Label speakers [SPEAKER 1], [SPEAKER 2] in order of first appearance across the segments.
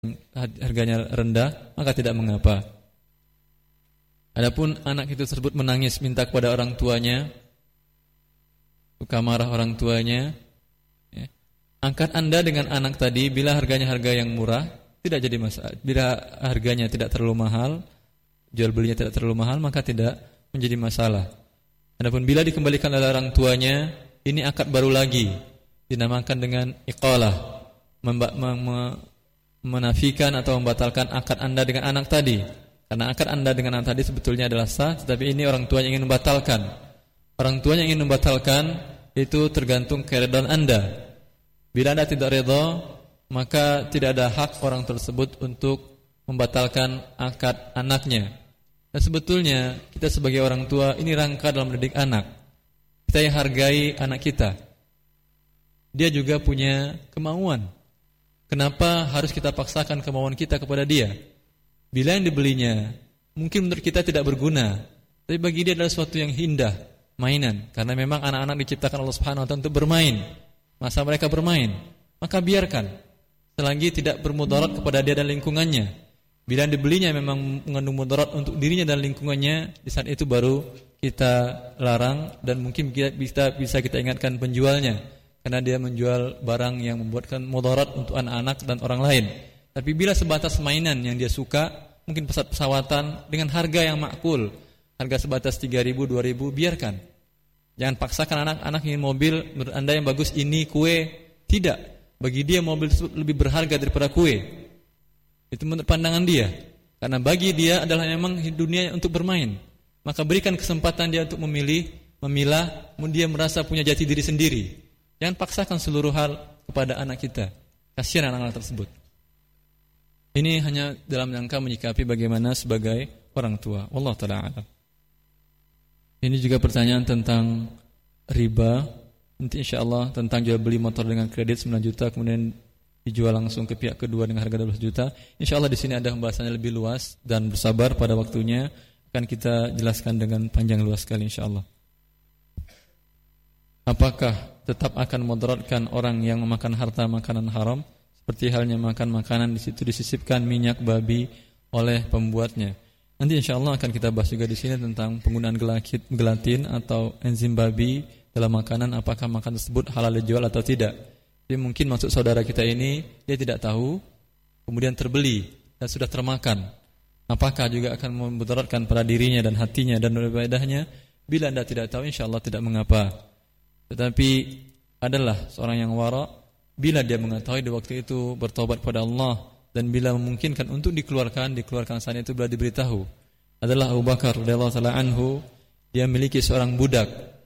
[SPEAKER 1] harganya rendah, maka tidak mengapa. Adapun anak itu tersebut menangis minta kepada orang tuanya, suka marah orang tuanya, ya, angkat Anda dengan anak tadi bila harganya harga yang murah, tidak jadi masalah. Bila harganya tidak terlalu mahal, jual belinya tidak terlalu mahal, maka tidak menjadi masalah. Adapun bila dikembalikan oleh orang tuanya, ini akad baru lagi, dinamakan dengan iqalah, menafikan atau membatalkan akad Anda dengan anak tadi. Karena akad Anda dengan anak tadi sebetulnya adalah sah, tetapi ini orang tuanya ingin membatalkan. Orang tuanya ingin membatalkan, itu tergantung keridhaan Anda. Bila Anda tidak ridha, maka tidak ada hak orang tersebut untuk membatalkan akad anaknya. Dan sebetulnya kita sebagai orang tua ini rangka dalam mendidik anak. Kita yang hargai anak kita. Dia juga punya kemauan. Kenapa harus kita paksakan kemauan kita kepada dia? Bila yang dibelinya mungkin menurut kita tidak berguna, tapi bagi dia adalah sesuatu yang indah, mainan. Karena memang anak-anak diciptakan Allah Subhanahu wa taala untuk bermain. Masa mereka bermain, maka biarkan. Selagi tidak bermudarat kepada dia dan lingkungannya. Bila yang dibelinya memang mengandung mudarat untuk dirinya dan lingkungannya, di saat itu baru kita larang dan mungkin bisa kita ingatkan penjualnya, karena dia menjual barang yang membuatkan mudarat untuk anak-anak dan orang lain. Tapi bila sebatas mainan yang dia suka, mungkin pesawatan dengan harga yang makul, harga sebatas 3.000, 2.000, biarkan. Jangan paksakan anak-anak ingin mobil, menurut Anda yang bagus ini kue. Tidak, bagi dia mobil tersebut lebih berharga daripada kue. Itu menurut pandangan dia. Karena bagi dia adalah memang dunia untuk bermain. Maka berikan kesempatan dia untuk memilah, dia merasa punya jati diri sendiri. Jangan paksakan seluruh hal kepada anak kita. Kasihan anak-anak tersebut. Ini hanya dalam rangka menyikapi bagaimana sebagai orang tua. Wallahu ta'ala a'lam. Ini juga pertanyaan tentang riba. Nanti insyaAllah tentang jual beli motor dengan kredit 9 juta kemudian dijual langsung ke pihak kedua dengan harga 12 juta. InsyaAllah di sini ada pembahasannya lebih luas dan bersabar pada waktunya akan kita jelaskan dengan panjang luas sekali insyaAllah. Apakah tetap akan mudaratkan orang yang memakan harta makanan haram? Seperti halnya makan makanan di situ disisipkan minyak babi oleh pembuatnya. Nanti insyaallah akan kita bahas juga di sini tentang penggunaan gelatin atau enzim babi dalam makanan, apakah makanan tersebut halal dijual atau tidak. Jadi mungkin maksud saudara kita ini dia tidak tahu, kemudian terbeli dan sudah termakan. Apakah juga akan memudaratkan pada dirinya dan hatinya dan ibadahnya? Bila Anda tidak tahu insyaallah tidak mengapa. Tetapi adalah seorang yang wara' bila dia mengetahui di waktu itu bertobat kepada Allah dan bila memungkinkan untuk dikeluarkan saat itu bila diberitahu. Adalah Abu Bakar radhiyallahu taala anhu, dia memiliki seorang budak.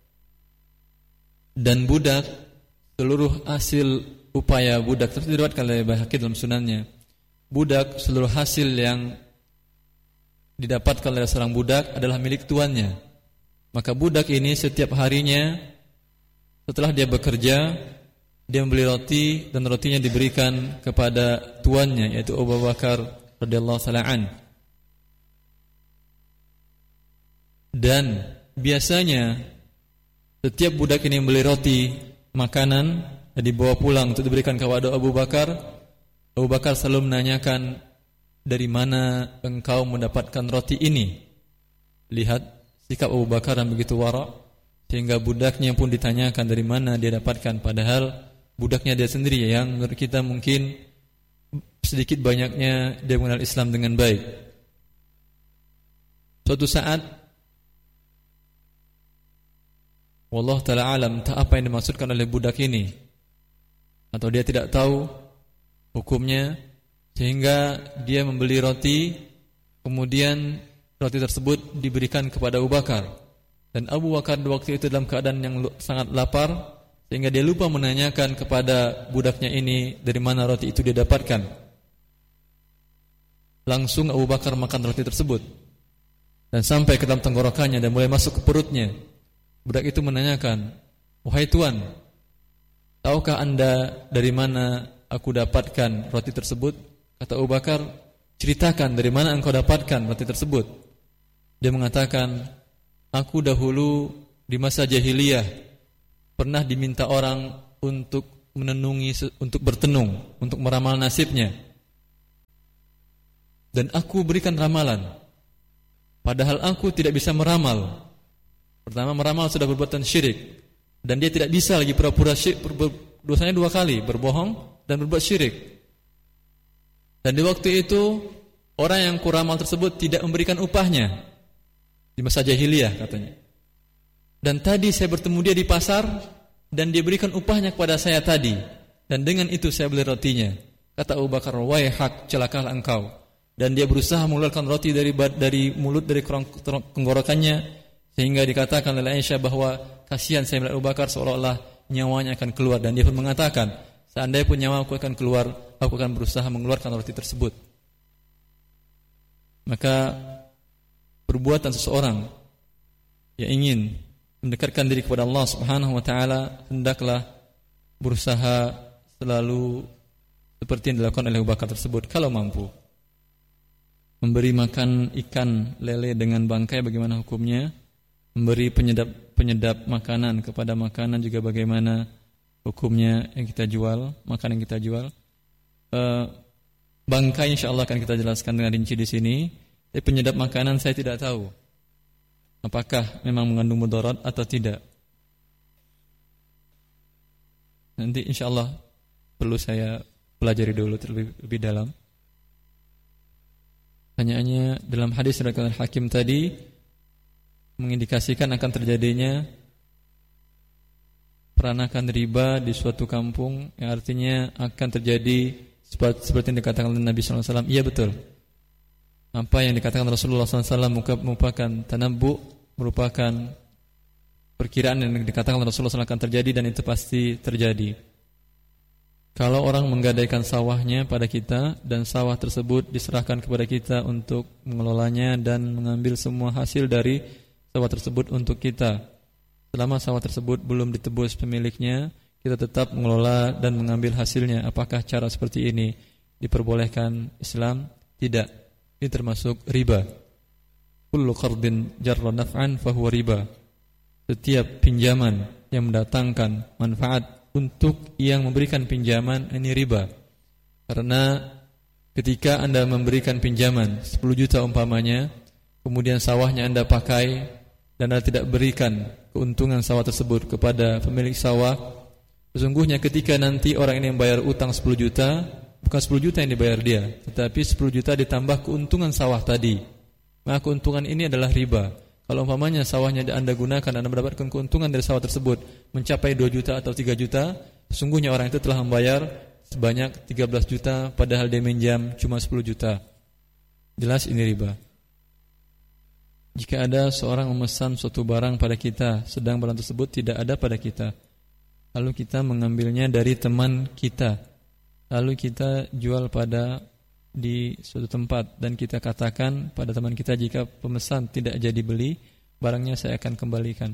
[SPEAKER 1] Dan budak seluruh hasil upaya budak tersebut diriwayatkan oleh Baihaqi dalam sunannya. Budak seluruh hasil yang didapatkan oleh seorang budak adalah milik tuannya. Maka budak ini setiap harinya setelah dia bekerja, dia membeli roti dan rotinya diberikan kepada tuannya yaitu Abu Bakar radhiyallahu taala an. Dan biasanya setiap budak ini membeli roti, makanan dan dibawa pulang untuk diberikan kepada Abu Bakar. Abu Bakar selalu menanyakan, dari mana engkau mendapatkan roti ini? Lihat sikap Abu Bakar yang begitu wara', sehingga budaknya pun ditanyakan dari mana dia dapatkan, padahal budaknya dia sendiri yang menurut kita mungkin sedikit banyaknya dia mengenal Islam dengan baik. Suatu saat wallahu ta'ala alam, entah apa yang dimaksudkan oleh budak ini, atau dia tidak tahu hukumnya, sehingga dia membeli roti, kemudian roti tersebut diberikan kepada Abu Bakar. Dan Abu Bakar di waktu itu dalam keadaan yang sangat lapar, sehingga dia lupa menanyakan kepada budaknya ini dari mana roti itu dia dapatkan. Langsung Abu Bakar makan roti tersebut dan sampai ke dalam tenggorokannya dan mulai masuk ke perutnya. Budak itu menanyakan, "Wahai tuan, tahukah Anda dari mana aku dapatkan roti tersebut?" Kata Abu Bakar, "Ceritakan dari mana engkau dapatkan roti tersebut." Dia mengatakan, "Aku dahulu di masa jahiliyah pernah diminta orang untuk menenungi, untuk bertenung, untuk meramal nasibnya. dan aku berikan ramalan. Padahal aku tidak bisa meramal. Pertama, meramal sudah perbuatan syirik, dan dia tidak bisa lagi pura-pura syirik, dosanya 2 kali, berbohong dan berbuat syirik. Dan di waktu itu orang yang kuramal tersebut tidak memberikan upahnya di masa jahiliyah katanya. Dan tadi saya bertemu dia di pasar dan dia berikan upahnya kepada saya tadi, dan dengan itu saya beli rotinya. Kata Abu Bakar, "Waihak, celakalah engkau." Dan dia berusaha mengeluarkan roti dari mulut, dari tenggorokannya, sehingga dikatakan oleh Aisyah bahwa kasihan saya melihat Abu Bakar seolah-olah nyawanya akan keluar, dan dia pun mengatakan, seandainya pun nyawa aku akan keluar, aku akan berusaha mengeluarkan roti tersebut. Maka perbuatan seseorang yang ingin mendekatkan diri kepada Allah Subhanahu wa taala hendaklah berusaha selalu seperti yang dilakukan oleh Abu Bakar tersebut kalau mampu. Memberi makan ikan lele dengan bangkai bagaimana hukumnya? Memberi penyedap makanan kepada makanan juga bagaimana hukumnya yang kita jual, makanan yang kita jual. Bangkai insyaallah akan kita jelaskan dengan rinci di sini. Tapi penyedap makanan saya tidak tahu apakah memang mengandung mudarat atau tidak. Nanti insyaallah perlu saya pelajari dulu lebih dalam. Pertanyaannya, dalam hadis riwayat Hakim tadi mengindikasikan akan terjadinya peranakan riba di suatu kampung, yang artinya akan terjadi seperti yang dikatakan oleh Nabi sallallahu alaihi wasallam. Iya betul. Apa yang dikatakan Rasulullah sallallahu alaihi wasallam merupakan tanabbu, merupakan perkiraan yang dikatakan oleh Rasulullah sallallahu alaihi wasallam akan terjadi, dan itu pasti terjadi. Kalau orang menggadaikan sawahnya pada kita dan sawah tersebut diserahkan kepada kita untuk mengelolanya dan mengambil semua hasil dari sawah tersebut untuk kita. Selama sawah tersebut belum ditebus pemiliknya, kita tetap mengelola dan mengambil hasilnya. Apakah cara seperti ini diperbolehkan Islam? Tidak. Ini termasuk riba. Kullu qardin jarra naf'an fahuwa riba. Setiap pinjaman yang mendatangkan manfaat untuk yang memberikan pinjaman ini riba. Karena ketika Anda memberikan pinjaman 10 juta umpamanya, kemudian sawahnya Anda pakai dan Anda tidak berikan keuntungan sawah tersebut kepada pemilik sawah, sesungguhnya ketika nanti orang ini membayar utang 10 juta, bukan 10 juta yang dibayar dia, tetapi 10 juta ditambah keuntungan sawah tadi. Maka keuntungan ini adalah riba. Kalau umpamanya sawahnya Anda gunakan, Anda mendapatkan keuntungan dari sawah tersebut mencapai 2 juta atau 3 juta, sesungguhnya orang itu telah membayar sebanyak 13 juta padahal dia minjam cuma 10 juta. Jelas ini riba. Jika ada seorang memesan suatu barang pada kita, sedang barang tersebut tidak ada pada kita, lalu kita mengambilnya dari teman kita, lalu kita jual di suatu tempat, dan kita katakan pada teman kita, jika pemesan tidak jadi beli, barangnya saya akan kembalikan.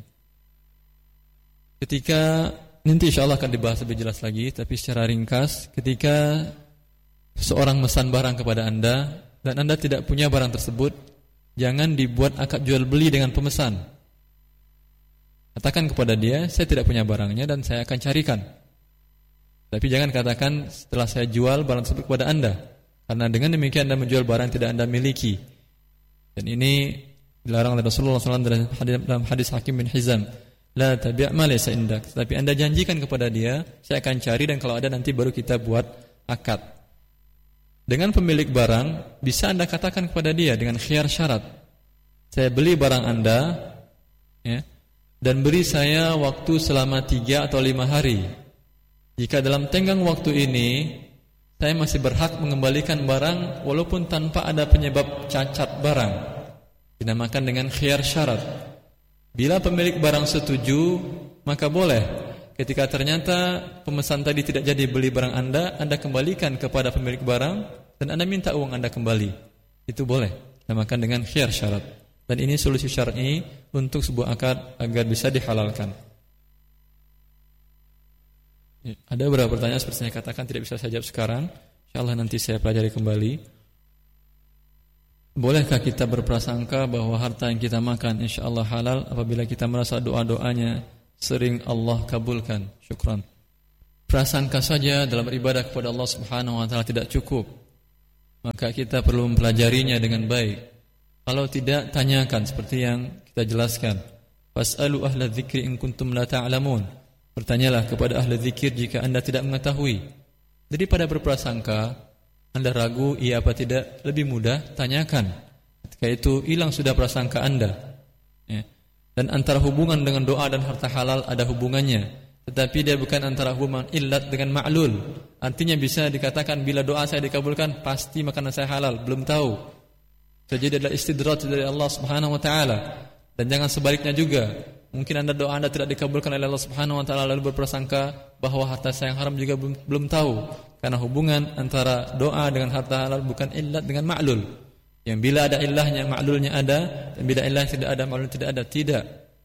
[SPEAKER 1] Ketika nanti insyaallah akan dibahas lebih jelas lagi, tapi secara ringkas, ketika seorang memesan barang kepada Anda dan Anda tidak punya barang tersebut, jangan dibuat akad jual beli dengan pemesan. Katakan kepada dia, saya tidak punya barangnya dan saya akan carikan. Tapi jangan katakan setelah saya jual barang tersebut kepada Anda, karena dengan demikian Anda menjual barang yang tidak Anda miliki. Dan ini dilarang oleh Rasulullah SAW dalam hadis Hakim bin Hizam. La tabi' ma laysa indak. Tapi Anda janjikan kepada dia, saya akan cari dan kalau ada nanti baru kita buat akad. Dengan pemilik barang, bisa Anda katakan kepada dia dengan khiyar syarat. Saya beli barang Anda, ya, dan beri saya waktu selama 3 atau 5 hari. Jika dalam tenggang waktu ini saya masih berhak mengembalikan barang walaupun tanpa ada penyebab cacat barang, dinamakan dengan khiyar syarat. Bila pemilik barang setuju, maka boleh. Ketika ternyata pemesan tadi tidak jadi beli barang Anda kembalikan kepada pemilik barang dan Anda minta uang Anda kembali. Itu boleh, dinamakan dengan khiyar syarat. Dan ini solusi syar'i untuk sebuah akad agar bisa dihalalkan. Ada beberapa pertanyaan seperti saya katakan tidak bisa saya jawab sekarang. InsyaAllah nanti saya pelajari kembali. Bolehkah kita berprasangka bahwa harta yang kita makan insyaAllah halal apabila kita merasa doa-doanya sering Allah kabulkan? Syukran. Prasangka saja dalam ibadah kepada Allah Subhanahu wa ta'ala tidak cukup. maka kita perlu mempelajarinya dengan baik. Kalau tidak, tanyakan seperti yang kita jelaskan. Fas'alu ahla dzikri in kuntum la ta'lamun. Bertanyalah kepada ahli zikir jika Anda tidak mengetahui. Daripada berprasangka, Anda ragu iya apa tidak, lebih mudah tanyakan. Ketika itu hilang sudah prasangka Anda. Ya. Dan antara hubungan dengan doa dan harta halal ada hubungannya, tetapi dia bukan antara hubungan illat dengan ma'lul. Artinya bisa dikatakan bila doa saya dikabulkan pasti makanan saya halal, belum tahu. Jadi adalah istidraj dari Allah Subhanahu wa taala. Dan jangan sebaliknya juga. Mungkin doa Anda tidak dikabulkan oleh Allah Subhanahu wa taala lalu berprasangka bahwa harta saya yang haram juga belum tahu. Karena hubungan antara doa dengan harta halal bukan illat dengan ma'lul. Yang bila ada illahnya, ma'lulnya ada, dan bila illah tidak ada, ma'lul tidak ada, tidak.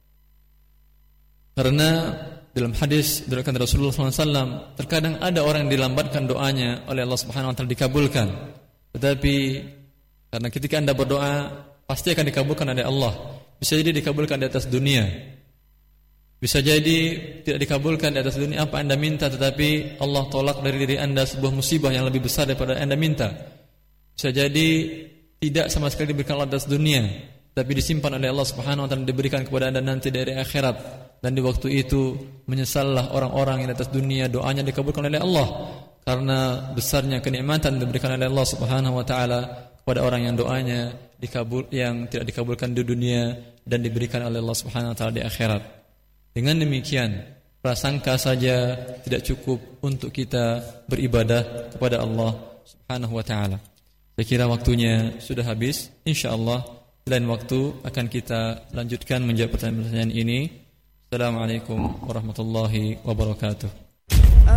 [SPEAKER 1] Karena dalam hadis diriwayatkan Rasulullah SAW, terkadang ada orang yang dilambatkan doanya oleh Allah Subhanahu wa taala dikabulkan. Tetapi karena ketika Anda berdoa pasti akan dikabulkan oleh Allah. Bisa jadi dikabulkan di atas dunia, bisa jadi tidak dikabulkan di atas dunia apa Anda minta, tetapi Allah tolak dari diri Anda sebuah musibah yang lebih besar daripada Anda minta. Bisa jadi tidak sama sekali diberikan Allah di atas dunia, tapi disimpan oleh Allah Subhanahu wa taala, diberikan kepada Anda nanti dari akhirat. Dan di waktu itu menyesallah orang-orang yang di atas dunia doanya dikabulkan oleh Allah, karena besarnya kenikmatan diberikan oleh Allah Subhanahu wa taala kepada orang yang doanya yang tidak dikabulkan di dunia dan diberikan oleh Allah Subhanahu wa taala di akhirat. Dengan demikian, prasangka saja tidak cukup untuk kita beribadah kepada Allah Subhanahu wa taala. Saya kira waktunya sudah habis. Insyaallah lain waktu akan kita lanjutkan menjawab pertanyaan-pertanyaan ini. Assalamualaikum warahmatullahi wabarakatuh.